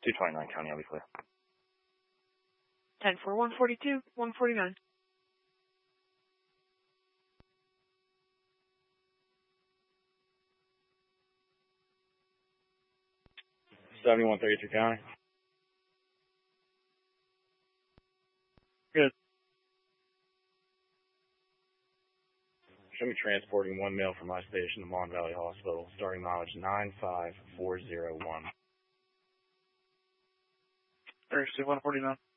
229 County, I'll be clear. 10-4, 142, 149. $71.33 County. Good. Show me transporting one male from my station to Mon Valley Hospital, starting mileage 95401. Thursday, 149.